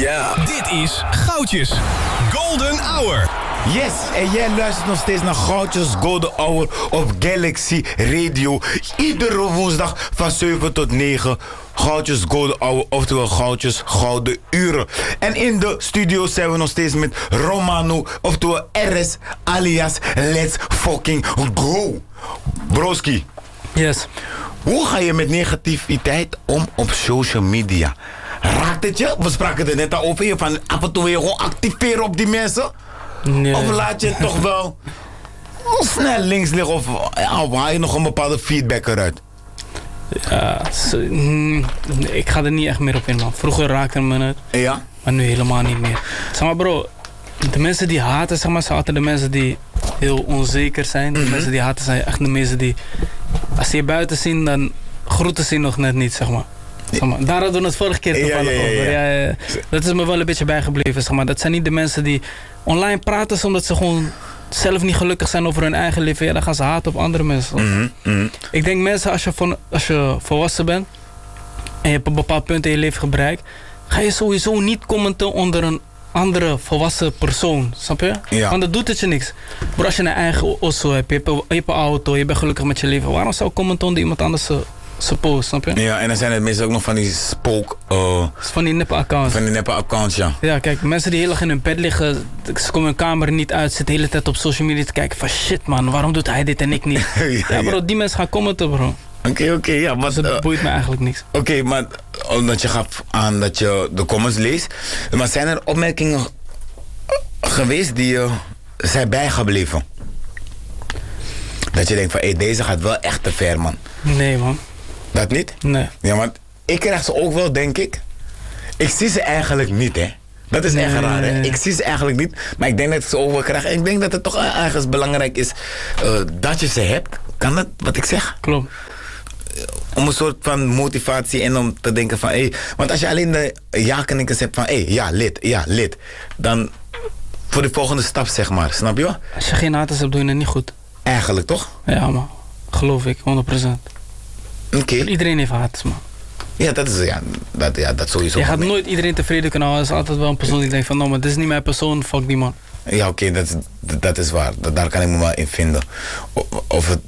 Ja, dit is Goudjes Golden Hour. Yes, en jij luistert nog steeds naar Goudjes Golden Hour op Galaxy Radio. Iedere woensdag van 7 tot 9. Goudjes Golden Hour, oftewel Goudjes Gouden Uren. En in de studio zijn we nog steeds met Romano, oftewel RS, alias Let's Fucking Go. Broski. Yes. Hoe ga je met negativiteit om op social media? Raakt het je? We spraken er net al over. Je van af en toe weer gewoon activeren op die mensen. Nee. Of laat je het toch wel snel links liggen? Of haal je nog een bepaalde feedback eruit? Ja, ik ga er niet echt meer op in, man. Vroeger raakte me het, Ja? maar nu helemaal niet meer. Zeg maar, bro, de mensen die haten, zeg maar, zijn altijd de mensen die heel onzeker zijn. De mensen die haten zijn echt de mensen die, als ze je buiten zien, dan groeten ze je nog net niet, zeg maar. Zeg maar. Daar hadden we het vorige keer toevallig over. Ja. Dat is me wel een beetje bijgebleven, zeg maar. Dat zijn niet de mensen die online praten omdat ze gewoon zelf niet gelukkig zijn over hun eigen leven. Ja, dan gaan ze haten op andere mensen. Ik denk mensen, als je volwassen bent en je hebt een bepaald punt in je leven bereikt, ga je sowieso niet commenten onder een andere volwassen persoon, snap je? Ja. Want dat doet het je niks. Maar als je een eigen osso hebt, je hebt een auto, je bent gelukkig met je leven, waarom zou ik commenten onder iemand anders zijn post, snap je? Ja, en dan zijn het meestal ook nog van die spook... Van die neppe accounts. Van die neppe accounts, ja. Ja, kijk, mensen die heel erg in hun bed liggen, ze komen hun kamer niet uit, zitten de hele tijd op social media te kijken van shit man, waarom doet hij dit en ik niet? Ja bro, die mensen gaan commenten bro. Oké, ja. Dus dat boeit me eigenlijk niks. Oké, maar omdat je gaf aan dat je de comments leest, maar zijn er opmerkingen geweest die je zijn bijgebleven? Dat je denkt van, hé, deze gaat wel echt te ver, man. Nee man. Dat niet? Nee. Ja, want ik krijg ze ook wel, denk ik. Ik zie ze eigenlijk niet, hè. Dat is echt raar, hè. Ik zie ze eigenlijk niet, maar ik denk dat ik ze ook wel krijg. En ik denk dat het toch ergens belangrijk is dat je ze hebt. Kan dat, wat ik zeg? Klopt. Om een soort van motivatie en om te denken van, hé. Want als je alleen de ja-knikkers hebt van, hé, ja, lid. Dan voor de volgende stap, zeg maar. Snap je? Als je geen haters hebt, doe je het niet goed. Eigenlijk, toch? Ja man. Geloof ik, 100%. Oké. Iedereen heeft haters man. Ja, dat is, dat sowieso. Je gaat nooit iedereen tevreden kunnen houden. Er is altijd wel een persoon die denkt van, nou, maar dit is niet mijn persoon, fuck die man. Ja, oké, dat is waar. Daar kan ik me wel in vinden. Of het...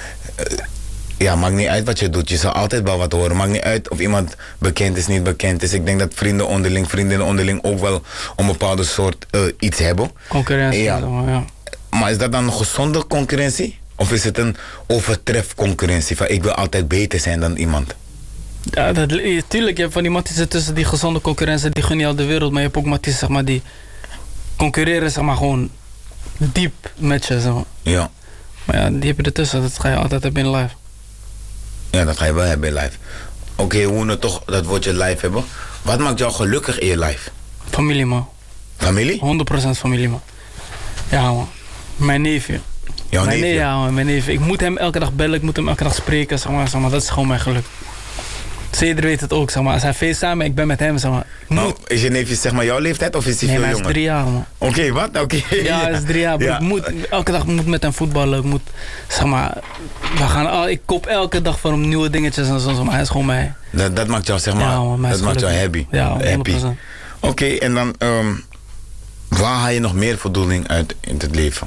ja, maakt niet uit wat je doet. Je zal altijd wel wat horen. Maakt niet uit of iemand bekend is, niet bekend is. Ik denk dat vriendinnen onderling ook wel een bepaalde soort iets hebben. Concurrentie. Ja. Ja. Maar is dat dan een gezonde concurrentie? Of is het een overtrefconcurrentie? Van ik wil altijd beter zijn dan iemand. Ja, tuurlijk, je hebt van die matties tussen die gezonde concurrentie, die gunnen je al de wereld. Maar je hebt ook matties, zeg maar, die concurreren, zeg maar, gewoon diep met je, zeg maar. Ja. Maar ja, die heb je ertussen. Dat ga je altijd hebben in live. Ja, dat ga je wel hebben in live. Oké, hoe nou toch dat woordje live hebben. Wat maakt jou gelukkig in je live? Familie, man. Familie? 100% familie, man. Ja, man. Mijn neefje. Jouw neefje? Ja, man, mijn neefje. Ik moet hem elke dag bellen, ik moet hem elke dag spreken, zeg maar. Dat is gewoon mijn geluk. Cedric weet het ook, zeg maar. Als hij FaceTime, ik ben met hem, zeg maar. Nou, is je neefje zeg maar jouw leeftijd of is hij veel jonger? Nee, hij is 3 jaar, man. Oké, wat? Oké. Ja, hij is 3 jaar. Ja. Elke dag moet met hem voetballen. Ik moet, zeg maar, ik koop elke dag voor hem nieuwe dingetjes en zo. Maar hij is gewoon mij. Dat maakt jou, zeg maar, ja, man, dat maakt jou happy. Ja, 100%. Happy. Oké, en dan, waar haal je nog meer voldoening uit in het leven?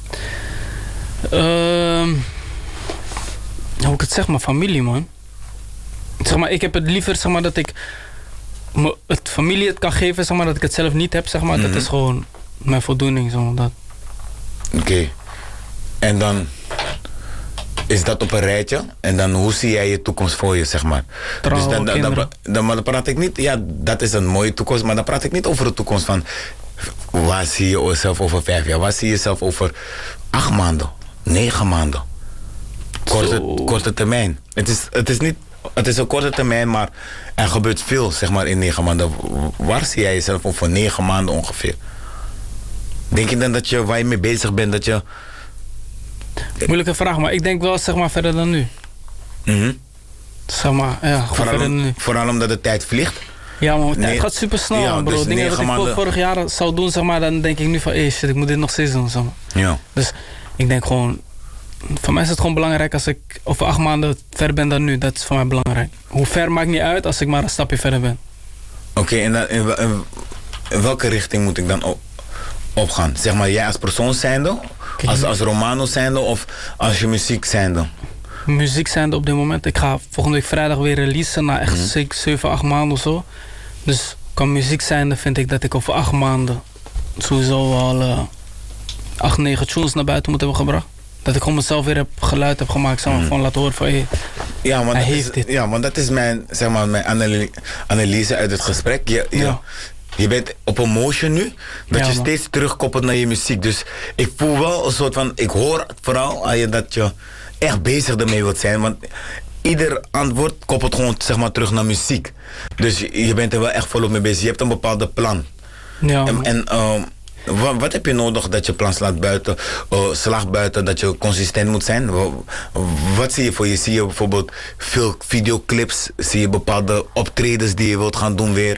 Hoe ik het zeg, maar familie, man. Zeg maar, ik heb het liever, zeg maar, dat ik het familie het kan geven, zeg maar, dat ik het zelf niet heb, zeg maar. Dat is gewoon mijn voldoening, zo dat. Oké. En dan is dat op een rijtje. En dan hoe zie jij je toekomst voor je, zeg maar? Trouw, dus dan praat ik niet, ja, dat is een mooie toekomst, maar dan praat ik niet over de toekomst van waar zie je jezelf over 5 jaar? Waar zie je jezelf over 8 maanden, 9 maanden? Korte termijn. Het is een korte termijn, maar er gebeurt veel, zeg maar, in 9 maanden. Waar zie jij jezelf over 9 maanden ongeveer? Denk je dan dat je, waar je mee bezig bent, dat je... Moeilijke vraag, maar ik denk wel, zeg maar, verder dan nu. Zeg maar, ja, verder dan nu. Vooral omdat de tijd vliegt? Ja, maar de tijd gaat super snel, ja, bro. Dus dingen wat ik vorig jaar zou doen, zeg maar, dan denk ik nu van, shit, ik moet dit nog steeds doen, zeg maar. Ja. Dus ik denk gewoon, voor mij is het gewoon belangrijk als ik over 8 maanden verder ben dan nu. Dat is voor mij belangrijk. Hoe ver maakt niet uit als ik maar een stapje verder ben. Oké, en in welke richting moet ik dan opgaan? Zeg maar, jij als persoon zijnde, als Romano zijnde of als je muziek zijnde? Muziek zijnde op dit moment. Ik ga volgende week vrijdag weer releasen na echt 7, 8 maanden of zo. Dus qua muziek zijnde vind ik dat ik over 8 maanden sowieso al 8, 9 tunes naar buiten moet hebben gebracht. Dat ik gewoon mezelf geluid heb gemaakt. Van laten horen van hey, hij heeft dit. Ja, want dat is mijn, zeg maar, mijn analyse uit het gesprek. Je bent op een motion nu, dat je steeds terugkoppelt naar je muziek. Dus ik voel wel een soort van, ik hoor vooral aan je dat je echt bezig ermee wilt zijn. Want ieder antwoord koppelt gewoon, zeg maar, terug naar muziek. Dus je bent er wel echt volop mee bezig. Je hebt een bepaalde plan. Ja. Wat heb je nodig dat je plan slag buiten, dat je consistent moet zijn? Wat zie je voor je? Zie je bijvoorbeeld veel videoclips? Zie je bepaalde optredens die je wilt gaan doen weer?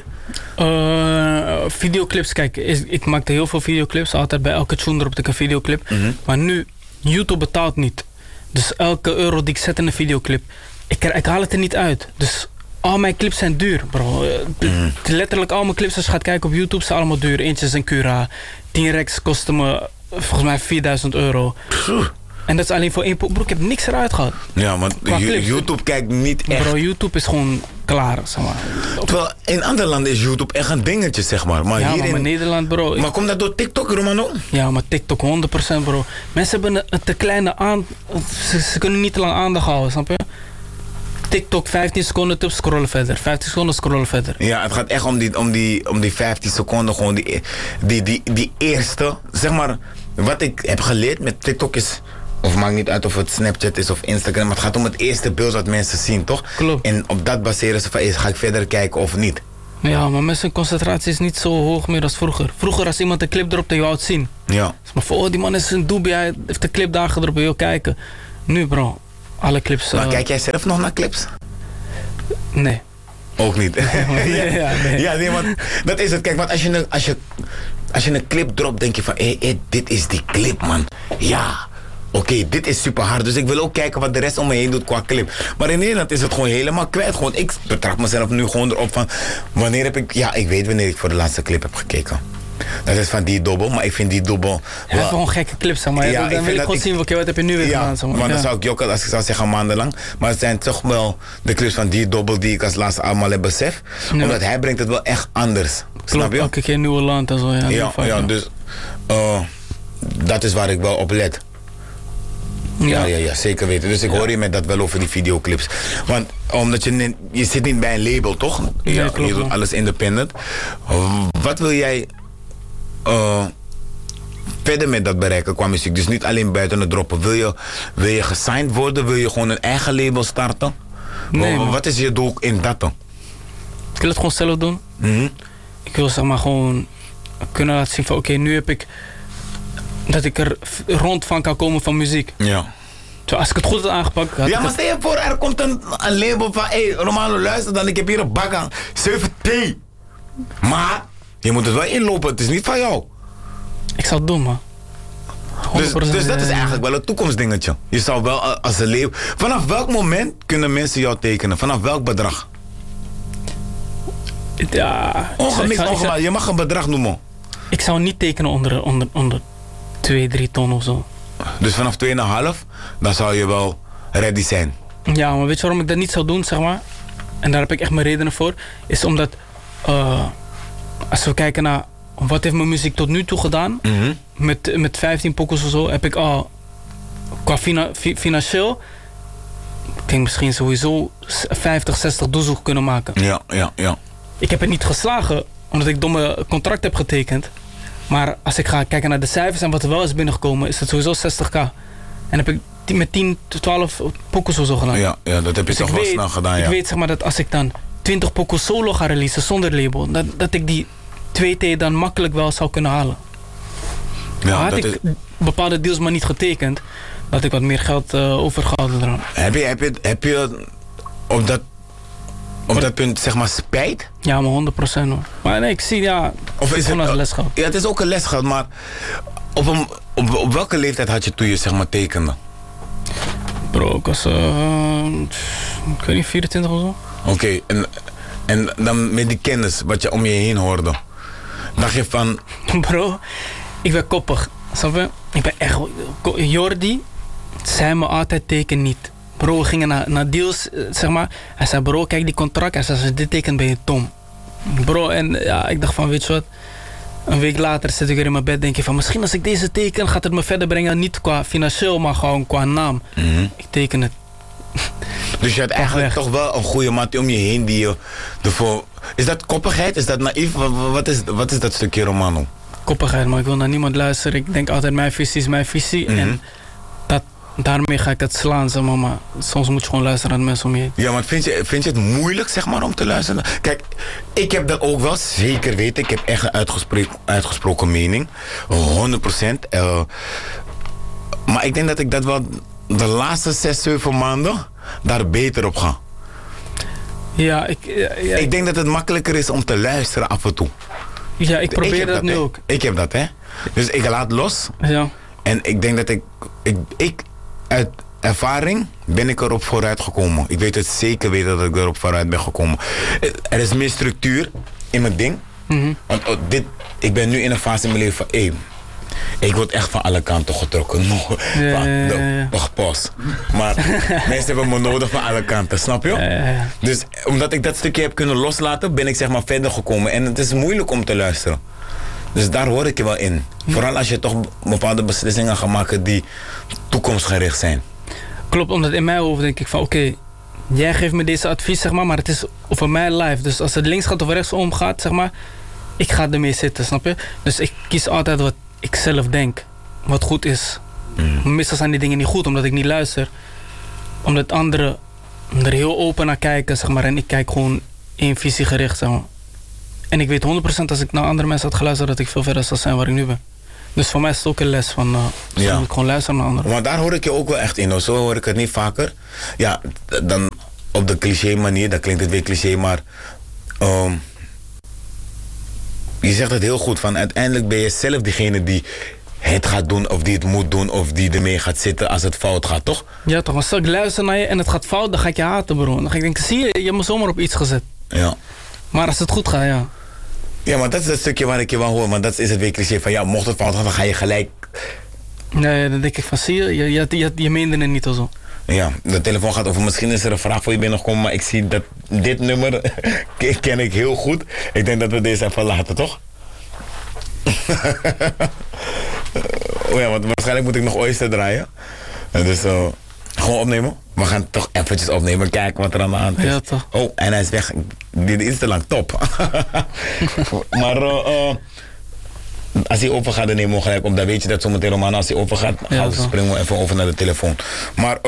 Videoclips, kijk, ik maakte heel veel videoclips. Altijd bij elke tune erop ik een videoclip. Maar nu, YouTube betaalt niet. Dus elke euro die ik zet in een videoclip, ik haal het er niet uit. Dus al mijn clips zijn duur, bro. Letterlijk al mijn clips, als je gaat kijken op YouTube, zijn allemaal duur. Eentje is een Cura. 10 Rex kostte me volgens mij €4.000. En dat is alleen voor 1 Bro, ik heb niks eruit gehad. Ja, want YouTube kijkt niet echt. Bro, YouTube is gewoon klaar, zeg maar. Terwijl in andere landen is YouTube echt een dingetje, zeg maar. Maar ja, hier maar in Nederland, bro. Maar komt dat door TikTok, Romano? Ja, maar TikTok 100%, bro. Mensen hebben een te kleine ze kunnen niet te lang aandacht houden, snap je? TikTok 15 seconden, tup, scrollen verder. 15 seconden, scrollen verder. Ja, het gaat echt om die 15 seconden. Gewoon die eerste. Zeg maar, wat ik heb geleerd met TikTok is, of maakt niet uit of het Snapchat is of Instagram, maar het gaat om het eerste beeld wat mensen zien, toch? Klopt. En op dat baseren ze van, ga ik verder kijken of niet? Ja, maar mensen concentratie is niet zo hoog meer als vroeger. Vroeger als iemand een clip erop, dan je wou het zien. Ja. Maar voor, die man is een doobie, hij heeft de clip daar gedropt, wil kijken. Nu, bro, alle clips. Maar kijk jij zelf nog naar clips? Nee. Ook niet. Nee. Ja, nee, want dat is het. Kijk, want als je een clip dropt, denk je van, dit is die clip, man. Ja. Oké, dit is super hard. Dus ik wil ook kijken wat de rest om me heen doet qua clip. Maar in Nederland is het gewoon helemaal kwijt. Gewoon, ik betrap mezelf nu gewoon erop van, wanneer heb ik... Ja, ik weet wanneer ik voor de laatste clip heb gekeken. Dat is van die dobbel, maar ik vind die dobbel... Hij heeft gewoon gekke clips, zeg maar. Ja, dan wil ik gewoon zien, wat heb je nu weer gedaan, zeg maar. Maar dan zou ik jokken als ik zou zeggen maandenlang. Maar het zijn toch wel de clips van die dobbel die ik als laatste allemaal heb besef. Ja. Omdat hij brengt het wel echt anders. Snap je? Elke keer nieuwe land en zo, ja. Ja, dus dat is waar ik wel op let. Ja, zeker weten. Dus ik hoor je met dat wel over die videoclips. Want omdat je zit niet bij een label, toch? Ja, klopt, je doet alles independent. Wat wil jij verder met dat bereiken qua muziek? Dus niet alleen buiten het droppen. Wil je gesigned worden? Wil je gewoon een eigen label starten? Nee, wat is je doel in dat dan? Ik wil het gewoon zelf doen. Ik wil zeg maar gewoon kunnen laten zien van oké, nu heb ik dat ik er rond van kan komen van muziek. Ja. Zo, als ik het goed had aangepakt... Ja, maar stel je voor, er komt een label van... Romano, luister dan, ik heb hier een bak aan 7T. Maar, je moet het wel inlopen, het is niet van jou. Ik zou het doen, man. Dus dat is eigenlijk wel een toekomstdingetje. Je zou wel als een label... Vanaf welk moment kunnen mensen jou tekenen? Vanaf welk bedrag? Ja... Ongemaakt, je mag een bedrag noemen. Ik zou niet tekenen onder 2-3 ton of zo. Dus vanaf 2,5, dan zou je wel ready zijn. Ja, maar weet je waarom ik dat niet zou doen, zeg maar? En daar heb ik echt mijn redenen voor. Is omdat, als we kijken naar wat heeft mijn muziek tot nu toe gedaan. Met 15 pokkels of zo, heb ik al qua financieel, ik denk misschien sowieso 50, 60 doezoek kunnen maken. Ja. Ik heb het niet geslagen, omdat ik domme contract heb getekend. Maar als ik ga kijken naar de cijfers en wat er wel is binnengekomen, is het sowieso 60k. En heb ik met 10 tot 12 pokkels of zo gedaan. Ja, dat heb je dus toch wel snel gedaan, ja. Ik weet zeg maar dat als ik dan 20 pokkels solo ga releasen zonder label, dat ik die 2T dan makkelijk wel zou kunnen halen. Ja, had ik bepaalde deals maar niet getekend, dat ik wat meer geld overgehouden eraan. Heb je op dat punt zeg maar spijt? Ja, maar 100% hoor. Maar nee, ik zie of is het als een lesgeld. Ja, het is ook een lesgeld, maar op welke leeftijd had je toen je zeg maar tekende? Bro, ik was ik weet niet, 24 of zo. Oké, en dan met die kennis wat je om je heen hoorde. dacht je van... Bro, ik ben koppig. Snap je? Ik ben echt... Jordi zei me altijd teken niet. Bro, we gingen naar deals, zeg maar. Hij zei, bro, kijk die contract. Hij zei, als je dit tekent, ben je dom. Bro, en ja, ik dacht van, weet je wat? Een week later zit ik weer in mijn bed, denk je van... misschien als ik deze teken, gaat het me verder brengen. Niet qua financieel, maar gewoon qua naam. Ik teken het. Dus je had eigenlijk toch wel een goede maat om je heen die je ervoor... Is dat koppigheid? Is dat naïef? Wat is dat stukje Romano? Koppigheid, maar ik wil naar niemand luisteren. Ik denk altijd, mijn visie is mijn visie. En daarmee ga ik het slaan, zeg maar soms moet je gewoon luisteren naar de mensen om je heen. Ja, maar vind je het moeilijk, zeg maar, om te luisteren? Kijk, ik heb dat ook wel, zeker weten. Ik heb echt een uitgesproken mening. 100%. Maar ik denk dat ik dat wel de laatste 6, 7 maanden daar beter op ga. Ja, ik denk dat het makkelijker is om te luisteren af en toe. Ja, ik probeer dat nu ook. Ik heb dat, hè. Dus ik laat los. Ja. En ik denk dat ik uit ervaring ben ik erop vooruit gekomen. Ik weet het zeker weten dat ik erop vooruit ben gekomen. Er is meer structuur in mijn ding. Want ik ben nu in een fase in mijn leven van... ik word echt van alle kanten getrokken. Nog pas. Maar mensen hebben me nodig van alle kanten, snap je? Dus omdat ik dat stukje heb kunnen loslaten, ben ik zeg maar verder gekomen. En het is moeilijk om te luisteren. Dus daar hoor ik je wel in. Vooral als je toch bepaalde beslissingen gaat maken die toekomstgericht zijn. Klopt, omdat in mijn hoofd denk ik van oké, jij geeft me deze advies, zeg maar het is over mijn life. Dus als het links gaat of rechtsom gaat, zeg maar, ik ga ermee zitten, snap je? Dus ik kies altijd wat ik zelf denk, wat goed is. Meestal zijn die dingen niet goed, omdat ik niet luister. Omdat anderen er heel open naar kijken, zeg maar, en ik kijk gewoon één visie gericht, zeg maar. En ik weet 100% als ik naar andere mensen had geluisterd dat ik veel verder zou zijn waar ik nu ben. Dus voor mij is het ook een les van moet ik gewoon luisteren naar anderen. Maar daar hoor ik je ook wel echt in. Zo hoor ik het niet vaker. Ja, dan op de cliché manier, dan klinkt het weer cliché, maar je zegt het heel goed. Van uiteindelijk ben je zelf degene die het gaat doen of die het moet doen of die ermee gaat zitten als het fout gaat, toch? Ja toch, maar stel ik luister naar je en het gaat fout, dan ga ik je haten, bro. Dan ga ik denken, zie je, je hebt me zomaar op iets gezet. Ja. Maar als het goed gaat, ja. Ja, maar dat is het stukje waar ik je wel hoor. Maar dat is het weer cliché van, ja, mocht het fout gaan, dan ga je gelijk... Nee, dan denk ik van, zie je meende het niet of zo. Ja, de telefoon gaat over, misschien is er een vraag voor je binnengekomen, maar ik zie dat dit nummer ken ik heel goed. Ik denk dat we deze even laten, toch? Oh ja, want waarschijnlijk moet ik nog Oyster draaien. Dus gewoon opnemen. We gaan toch eventjes opnemen, kijken wat er aan de hand is. Ja, toch. Oh, en hij is weg. Dit is te lang, top. Maar als hij open gaat, dan nemen we gelijk op. Dan weet je dat zometeen Romano, als hij open gaat, springen we even over naar de telefoon. Maar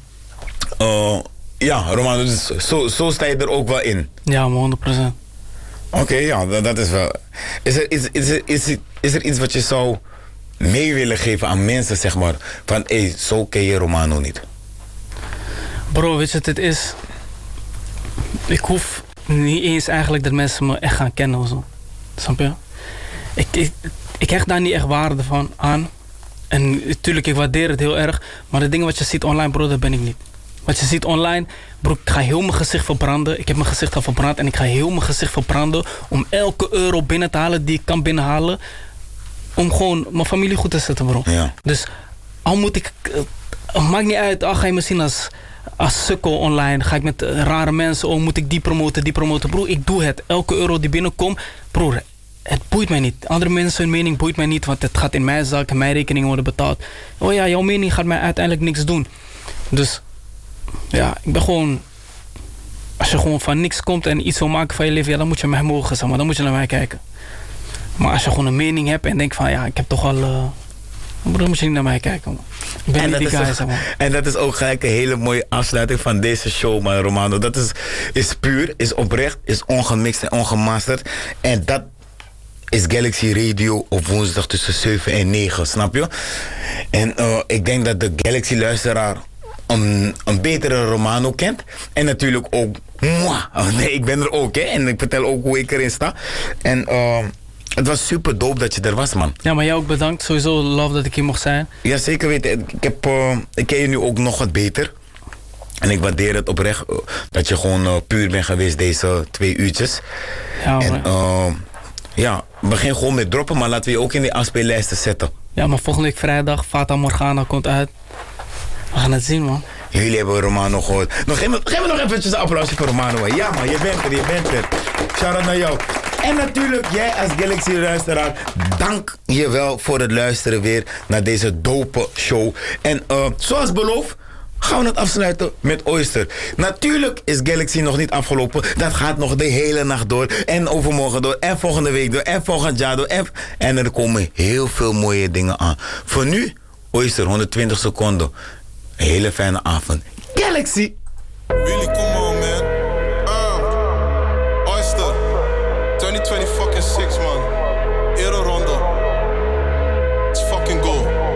ja, Romano, dus zo sta je er ook wel in. Ja, 100%. Oké, ja, dat is wel... Is er iets wat je zou mee willen geven aan mensen, zeg maar? Van, zo ken je Romano niet. Bro, weet je wat het is? Ik hoef niet eens eigenlijk dat mensen me echt gaan kennen of zo. Snap je? Ik hecht daar niet echt waarde van aan. En natuurlijk, ik waardeer het heel erg. Maar de dingen wat je ziet online, bro, dat ben ik niet. Wat je ziet online, bro, ik ga heel mijn gezicht verbranden. Ik heb mijn gezicht al verbrand en ik ga heel mijn gezicht verbranden om elke euro binnen te halen die ik kan binnenhalen. Om gewoon mijn familie goed te zetten, bro. Ja. Dus al moet ik... maakt niet uit, al ga je me zien als sukkel online. Ga ik met rare mensen om, moet ik die promoten. Bro, ik doe het. Elke euro die binnenkomt, broer, het boeit mij niet. Andere mensen hun mening boeit mij niet, want het gaat in mijn zak en mijn rekeningen worden betaald. Oh ja, jouw mening gaat mij uiteindelijk niks doen. Dus ja, ik ben gewoon... Als je gewoon van niks komt en iets wil maken van je leven, ja, dan moet je mij mogen, zeg maar. Dan moet je naar mij kijken. Maar als je gewoon een mening hebt en denkt van, ja, ik heb toch al... dan moet je niet naar mij kijken, man. Ik ben niet die guy, zeg maar. En dat is ook gelijk een hele mooie afsluiting van deze show, man, Romano. Dat is puur, is oprecht, is ongemixt en ongemasterd. En dat is Galaxy Radio op woensdag tussen 7 en 9, snap je? En ik denk dat de Galaxy-luisteraar een betere Romano kent. En natuurlijk ook moi. Nee, ik ben er ook, hè. En ik vertel ook hoe ik erin sta. En het was super dope dat je er was, man. Ja, maar jij ook bedankt. Sowieso love dat ik hier mocht zijn. Ja, zeker weten. Ik ken je nu ook nog wat beter. En ik waardeer het oprecht dat je gewoon puur bent geweest deze 2 uurtjes. Ja, en ja, begin gewoon met droppen, maar laten we je ook in die afspeellijsten zetten. Ja, maar volgende week vrijdag, Fata Morgana komt uit. We gaan het zien, man. Jullie hebben Romano gehoord. Geef me nog eventjes een applausje voor Romano. Hè. Ja man, je bent er. Shout-out naar jou. En natuurlijk, jij als Galaxy-luisteraar, dank je wel voor het luisteren weer naar deze dope show. En zoals beloofd, gaan we het afsluiten met Oyster. Natuurlijk is Galaxy nog niet afgelopen. Dat gaat nog de hele nacht door. En overmorgen door. En volgende week door. En volgend jaar door. En er komen heel veel mooie dingen aan. Voor nu, Oyster, 120 seconden. Een hele fijne avond. Galaxy! Really, come on, man. Oyster. 2020 fucking 6, man.